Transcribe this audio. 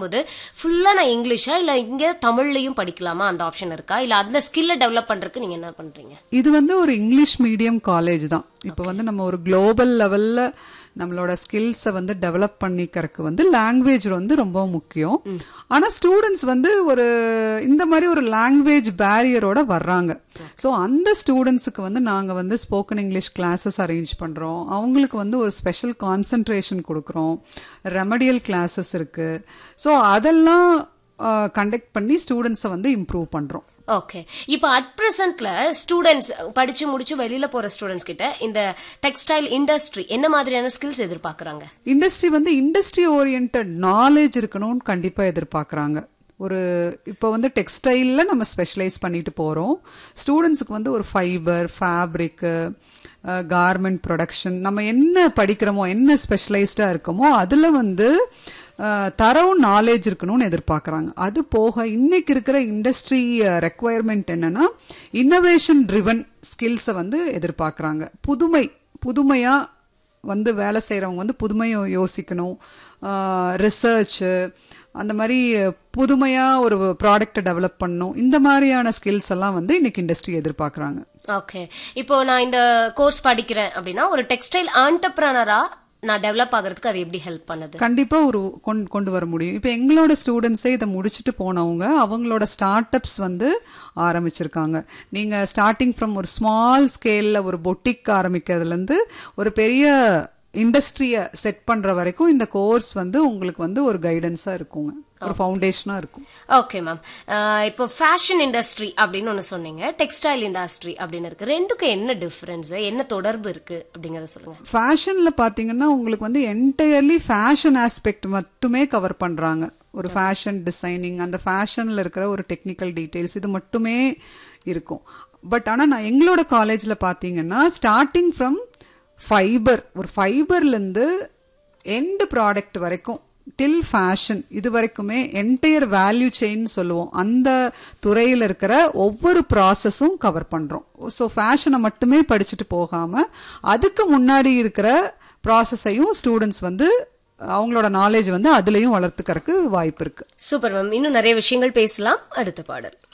பண்ணும்போது ஃபுல்லா நான் இங்கிலீஷா இல்ல இங்க தமிழ்லயும் படிக்கலாமா அந்த ஆப்ஷன் இருக்கா இல்ல அந்த ஸ்கில்ல டெவலப் பண்றதுக்கு நீங்க என்ன பண்றீங்க? இது வந்து ஒரு இங்கிலீஷ் மீடியம் காலேஜ் தான். இப்போ வந்து நம்ம ஒரு குளோபல் லெவல்ல நம்மளோட ஸ்கில்ஸை வந்து டெவலப் பண்ணிக்கிறதுக்கு வந்து லாங்குவேஜ் வந்து ரொம்ப முக்கியம். ஆனா ஸ்டூடெண்ட்ஸ் வந்து ஒரு இந்த மாதிரி ஒரு லாங்குவேஜ் பேரியரோட வர்றாங்க. ஸோ அந்த ஸ்டூடெண்ட்ஸுக்கு வந்து நாங்கள் வந்து ஸ்போக்கன் இங்கிலீஷ் கிளாஸஸ் அரேஞ்ச் பண்ணுறோம். அவங்களுக்கு வந்து ஒரு ஸ்பெஷல் கான்சன்ட்ரேஷன் கொடுக்குறோம். ரெமடியல் கிளாஸஸ் இருக்கு. ஸோ அதெல்லாம் கண்டக்ட் பண்ணி ஸ்டூடெண்ட்ஸை வந்து இம்ப்ரூவ் பண்ணுறோம். ஓகே, இப்போ அட் பிரசன்ட்ல ஸ்டூடெண்ட்ஸ் படிச்சு முடிச்சு வெளியில போற ஸ்டூடெண்ட்ஸ் கிட்ட இந்த டெக்ஸ்டைல் இண்டஸ்ட்ரி என்ன மாதிரியான ஸ்கில்ஸ் எதிர்பார்க்கறாங்க? இண்டஸ்ட்ரி வந்து இண்டஸ்ட்ரி ஓரியன்டட் நாலேஜ் இருக்கணும்னு கண்டிப்பா எதிர்பார்க்கறாங்க. ஒரு இப்போ வந்து டெக்ஸ்டைலில் நம்ம ஸ்பெஷலைஸ் பண்ணிட்டு போகிறோம். ஸ்டூடெண்ட்ஸுக்கு வந்து ஒரு ஃபைபர், ஃபேப்ரிக்கு, கார்மெண்ட் ப்ரொடக்ஷன், நம்ம என்ன படிக்கிறோமோ என்ன ஸ்பெஷலைஸ்டாக இருக்கோமோ அதில் வந்து தரவு நாலேஜ் இருக்கணும்னு எதிர்பார்க்குறாங்க. அது போக இன்னைக்கு இருக்கிற இண்டஸ்ட்ரி ரெக்குவயர்மெண்ட் என்னன்னா இன்னோவேஷன் ட்ரிவன் ஸ்கில்ஸை வந்து எதிர்பார்க்குறாங்க. புதுமையாக வந்து வேலை செய்கிறவங்க வந்து புதுமையை யோசிக்கணும், ரிசர்ச்சு அந்த மாதிரி புதுமையாக ஒரு ப்ராடக்டை டெவலப் பண்ணணும். இந்த மாதிரியான ஸ்கில்ஸ் எல்லாம் வந்து இன்னைக்கு இண்டஸ்ட்ரி எதிர்பார்க்குறாங்க. ஓகே, இப்போ நான் இந்த கோர்ஸ் படிக்கிறேன் அப்படின்னா ஒரு டெக்ஸ்டைல் ஆண்டர்பிரனரா நான் டெவலப் ஆகிறதுக்கு அது எப்படி ஹெல்ப் பண்ணுது? கண்டிப்பா ஒரு கொண்டு வர முடியும். இப்போ எங்களோட ஸ்டூடெண்ட்ஸே இதை முடிச்சுட்டு போனவங்க அவங்களோட ஸ்டார்ட் அப்ஸ் வந்து ஆரம்பிச்சிருக்காங்க. நீங்க ஸ்டார்டிங் ஃப்ரம் ஒரு ஸ்மால் ஸ்கேல்ல ஒரு பொட்டிக் ஆரம்பிக்கிறதுலேருந்து ஒரு பெரிய இண்டஸ்ட்ரியை செட் பண்ற வரைக்கும் இந்த கோர்ஸ் வந்து உங்களுக்கு வந்து ஒரு கைடன்ஸா இருக்குங்க, ஒரு ஃபவுண்டேஷனா இருக்கும். ஓகே மேம், இப்போ ஃபேஷன் இண்டஸ்ட்ரி அப்படின்னு ஒன்று சொன்னீங்க, டெக்ஸ்டைல் இண்டஸ்ட்ரி அப்படின்னு இருக்கு. ரெண்டுக்கும் என்ன டிஃபரன்ஸ், என்ன தொடர்பு இருக்கு அப்படிங்கறத சொல்லுங்க. ஃபேஷன்ல பாத்தீங்கன்னா உங்களுக்கு வந்து என்டையர்லி ஃபேஷன் ஆஸ்பெக்ட் மட்டுமே கவர் பண்றாங்க. ஒரு ஃபேஷன் டிசைனிங், அந்த ஃபேஷன்ல இருக்கிற ஒரு டெக்னிக்கல் டீடைல்ஸ் இது மட்டுமே இருக்கும். பட் ஆனா நான் எங்களோட காலேஜ்ல பாத்தீங்கன்னா ஸ்டார்டிங் ஃப்ரம் ஃபைபர், ஒரு ஃபைபர்லேருந்து எண்ட் ப்ராடக்ட் வரைக்கும் டில் ஃபேஷன் இது வரைக்குமே என்டையர் வேல்யூ செயின் சொல்லுவோம். அந்த துறையில் இருக்கிற ஒவ்வொரு ப்ராசஸும் கவர் பண்ணுறோம். ஸோ ஃபேஷனை மட்டுமே படிச்சுட்டு போகாமல் அதுக்கு முன்னாடி இருக்கிற ப்ராசஸையும் ஸ்டூடெண்ட்ஸ் வந்து அவங்களோட நாலேஜ் வந்து அதுலேயும் வளர்த்துக்கிறதுக்கு வாய்ப்பு இருக்கு. சூப்பர் மேம், இன்னும் நிறைய விஷயங்கள் பேசலாம் அடுத்த பாடல்.